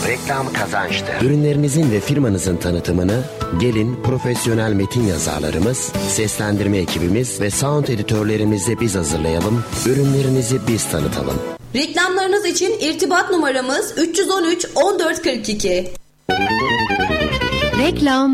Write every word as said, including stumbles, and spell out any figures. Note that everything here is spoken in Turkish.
Reklam kazançtır. Ürünlerinizin ve firmanızın tanıtımını gelin profesyonel metin yazarlarımız, seslendirme ekibimiz ve sound editörlerimizle biz hazırlayalım. Ürünlerinizi biz tanıtalım. Reklamlarınız için irtibat numaramız üç yüz on üç on dört kırk iki. Reklam